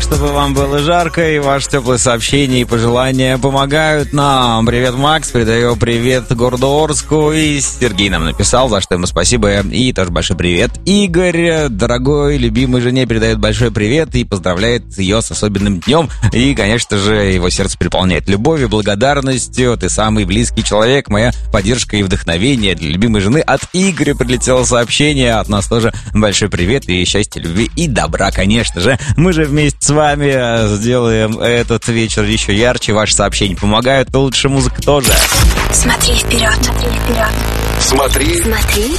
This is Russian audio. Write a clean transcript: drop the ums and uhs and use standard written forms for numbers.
чтобы вам было жарко, и ваши теплые сообщения и пожелания помогают нам. Привет, Макс, передаю привет городу Орску, и Сергей нам написал, за что ему спасибо, и тоже большой привет. Игорь, дорогой, любимой жене, передает большой привет и поздравляет ее с особенным днем, и, конечно же, его сердце переполняет любовью, благодарностью. Ты самый близкий человек, моя поддержка и вдохновение для любимой жены. От Игоря прилетело сообщение, от нас тоже большой привет и счастья, любви и добра, конечно же. Мы же вместе с вами сделаем этот вечер еще ярче. Ваши сообщения помогают, но лучше музыка тоже. Смотри вперед, смотри вперед. Смотри